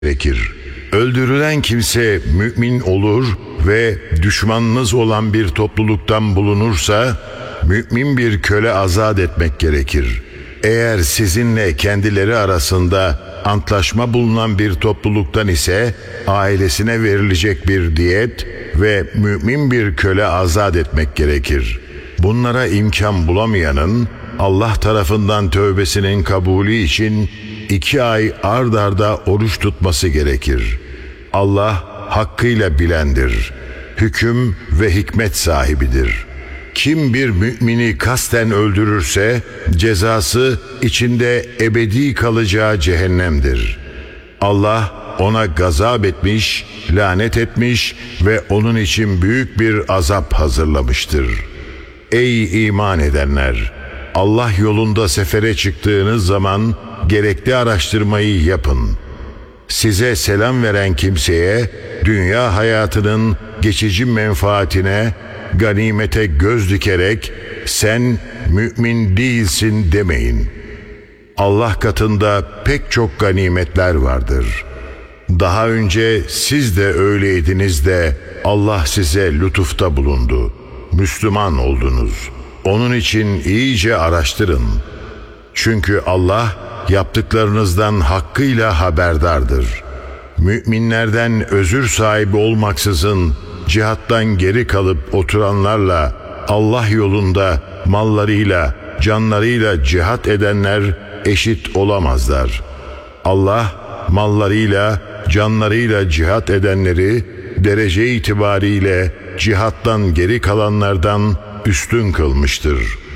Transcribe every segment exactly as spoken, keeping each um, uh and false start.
gerekir. Öldürülen kimse mümin olur ve düşmanınız olan bir topluluktan bulunursa mümin bir köle azat etmek gerekir. Eğer sizinle kendileri arasında antlaşma bulunan bir topluluktan ise ailesine verilecek bir diyet ve mümin bir köle azat etmek gerekir. Bunlara imkan bulamayanın Allah tarafından tövbesinin kabulü için iki ay ard arda oruç tutması gerekir. Allah hakkıyla bilendir, hüküm ve hikmet sahibidir. Kim bir mümini kasten öldürürse cezası içinde ebedi kalacağı cehennemdir. Allah ona gazap etmiş, lanet etmiş ve onun için büyük bir azap hazırlamıştır. Ey iman edenler! Allah yolunda sefere çıktığınız zaman gerekli araştırmayı yapın. Size selam veren kimseye dünya hayatının geçici menfaatine, ganimete göz dikerek sen mümin değilsin demeyin. Allah katında pek çok ganimetler vardır. Daha önce siz de öyleydiniz de Allah size lütufta bulundu. Müslüman oldunuz. Onun için iyice araştırın. Çünkü Allah yaptıklarınızdan hakkıyla haberdardır. Müminlerden özür sahibi olmaksızın cihattan geri kalıp oturanlarla Allah yolunda mallarıyla, canlarıyla cihat edenler eşit olamazlar. Allah mallarıyla, canlarıyla cihat edenleri derece itibariyle cihattan geri kalanlardan üstün kılmıştır.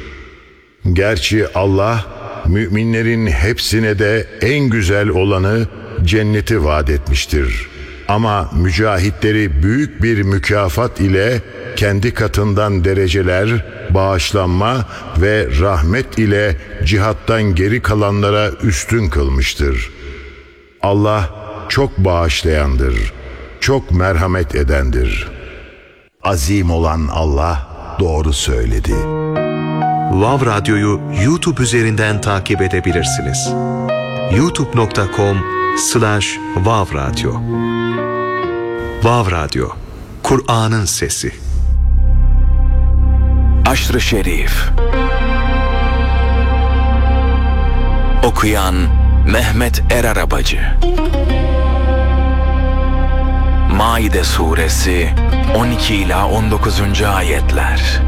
Gerçi Allah müminlerin hepsine de en güzel olanı cenneti vaat etmiştir. Ama mücahitleri büyük bir mükafat ile kendi katından dereceler, bağışlanma ve rahmet ile cihattan geri kalanlara üstün kılmıştır. Allah çok bağışlayandır, çok merhamet edendir. Azim olan Allah doğru söyledi. Vav Radyo'yu YouTube üzerinden takip edebilirsiniz. youtube nokta com slash vav radyo. Vav Radyo, Kur'an'ın sesi. Aşr-ı Şerif. Okuyan Mehmet Erarabacı. Maide Suresi on iki ila on dokuzuncu ayetler.